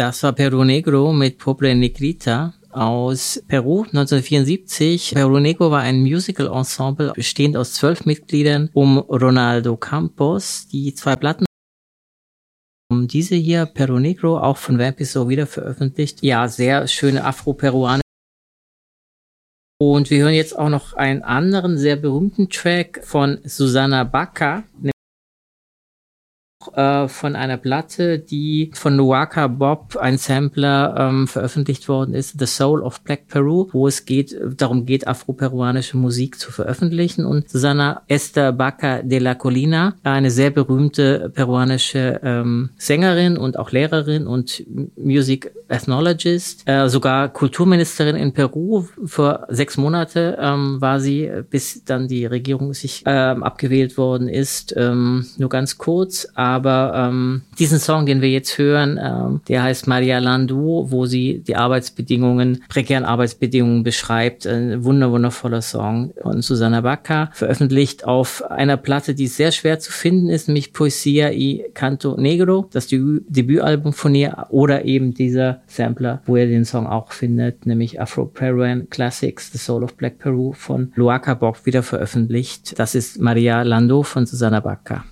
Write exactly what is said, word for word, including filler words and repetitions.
Das war Perú Negro mit Pobre Negrita aus Peru neunzehnhundertvierundsiebzig. Perú Negro war ein Musical-Ensemble bestehend aus zwölf Mitgliedern um Ronaldo Campos. Die zwei Platten, um diese hier, Perú Negro, auch von Vampiso wieder veröffentlicht. Ja, sehr schöne Afro-Peruaner. Und wir hören jetzt auch noch einen anderen sehr berühmten Track von Susana Baca, äh, von einer Platte, die von Luaka Bob, ein Sampler, ähm, veröffentlicht worden ist, The Soul of Black Peru, wo es geht, darum geht, afroperuanische Musik zu veröffentlichen. Und Susana Esther Baca de la Colina, eine sehr berühmte peruanische ähm, Sängerin und auch Lehrerin und Music Ethnologist, äh, sogar Kulturministerin in Peru. Für sechs Monate ähm, war sie, bis dann die Regierung sich ähm, abgewählt worden ist. Ähm, nur ganz kurz, aber ähm, diesen Song, den wir jetzt hören, ähm, der heißt Maria Landú, wo sie die Arbeitsbedingungen, prekären Arbeitsbedingungen beschreibt. Ein wunder, wundervoller Song von Susana Baca, veröffentlicht auf einer Platte, die sehr schwer zu finden ist, nämlich Poesía y Canto Negro, das Debü- Debütalbum von ihr, oder eben dieser Sampler, wo ihr den Song auch findet, nämlich Afro-Peruan Classics, The Soul of Black Peru von Luaka Bob, wieder veröffentlicht. Das ist Maria Landú von Susana Baca.